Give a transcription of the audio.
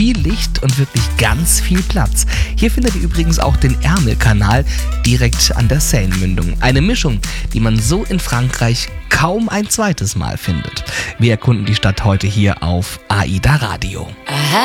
viel Licht und wirklich ganz viel Platz. Hier findet ihr übrigens auch den Ärmelkanal direkt an der Seine-Mündung. Eine Mischung, die man so in Frankreich kaum ein zweites Mal findet. Wir erkunden die Stadt heute hier auf AIDA Radio.